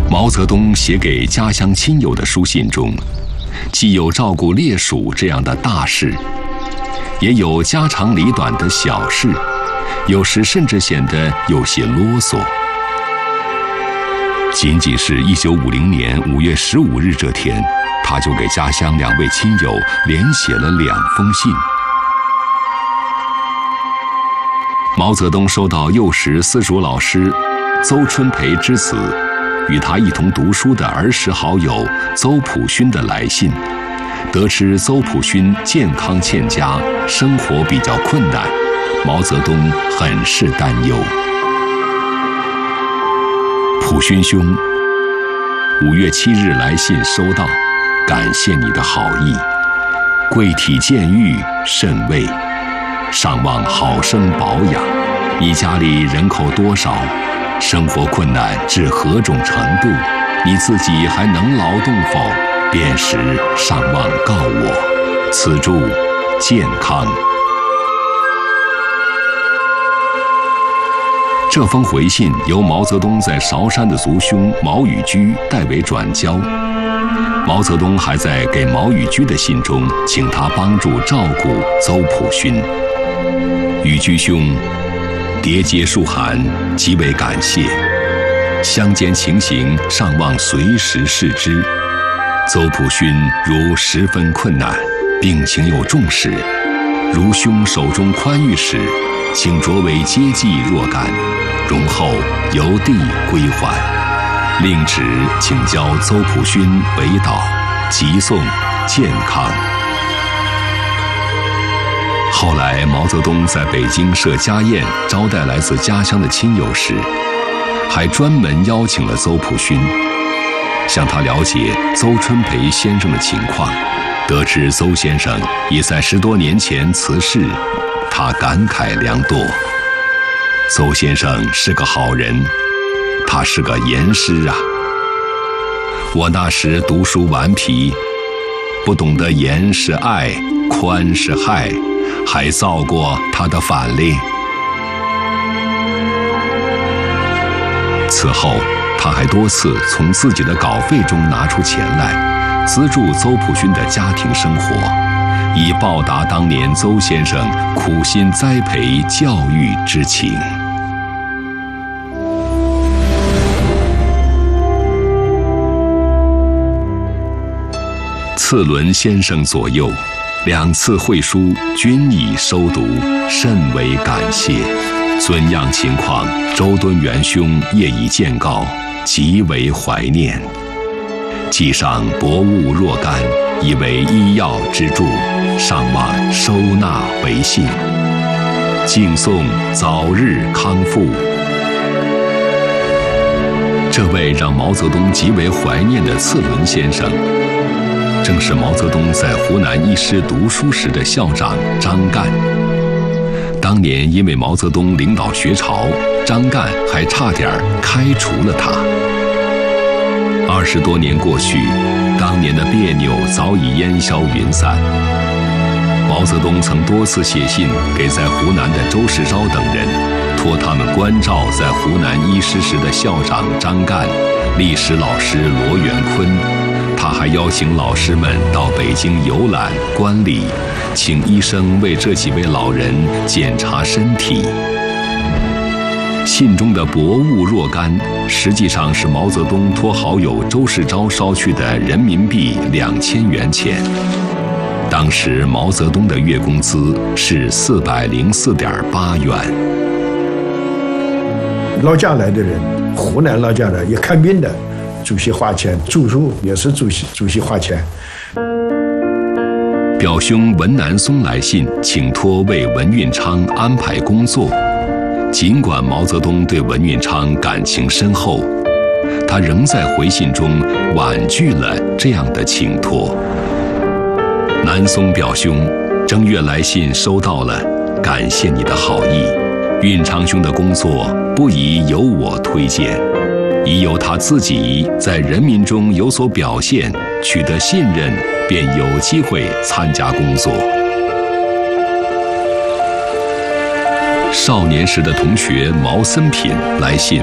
毛泽东写给家乡亲友的书信中，既有照顾烈属这样的大事，也有家长里短的小事，有时甚至显得有些啰嗦。仅仅是1950年5月15日这天，他就给家乡2位亲友连写了2封信。毛泽东收到幼时私塾老师邹春培之子，与他一同读书的儿时好友邹朴勋的来信，得知邹朴勋健康欠佳，生活比较困难，毛泽东很是担忧。朴勋兄，5月7日来信收到，感谢你的好意，贵体健愈甚慰，尚望好生保养。你家里人口多少？生活困难至何种程度？你自己还能劳动否？便时尚望告我。此祝健康。这封回信由毛泽东在韶山的族兄毛宇居代为转交。毛泽东还在给毛宇居的信中，请他帮助照顾邹朴勋。宇居兄迭节书函，极为感谢。乡间情形尚望随时视之。邹朴勋如十分困难，病情又重视，如兄手中宽裕时，请擢为接济若干，容后由地归还。另旨请交邹朴勋为导，急送健康。后来毛泽东在北京设家宴招待来自家乡的亲友时，还专门邀请了邹朴勋，向他了解邹春培先生的情况。得知邹先生已在10多年前辞世，他感慨良多。邹先生是个好人，他是个严师啊。我那时读书顽皮，不懂得严是爱，宽是害，还造过他的反例。此后，他还多次从自己的稿费中拿出钱来，资助邹朴勋的家庭生活，以报答当年邹先生苦心栽培教育之情。次伦先生左右2次会书均已收读，甚为感谢。尊样情况，周敦元兄业已见告，极为怀念。记上博物若干，以为医药之助，尚望收纳为信。敬颂早日康复。这位让毛泽东极为怀念的次伦先生，正是毛泽东在湖南医师读书时的校长张干。当年因为毛泽东领导学潮，张干还差点开除了他。20多年过去，当年的别扭早已烟消云散。毛泽东曾多次写信给在湖南的周世钊等人，托他们关照在湖南医师时的校长张干、历史老师罗元坤。他还邀请老师们到北京游览观礼，请医生为这几位老人检查身体。信中的博物若干，实际上是毛泽东托好友周世钊捎去的人民币2000元钱。当时毛泽东的月工资是404.8元。 老家来的人，湖南老家的也看病的，主席花钱，住宿也是主席花钱。 表兄文南松来信，请托为文运昌安排工作。尽管毛泽东对文运昌感情深厚，他仍在回信中婉拒了这样的请托。南松表兄，正月来信收到了，感谢你的好意。运昌兄的工作不宜由我推荐，已有他自己在人民中有所表现，取得信任，便有机会参加工作。少年时的同学毛森品来信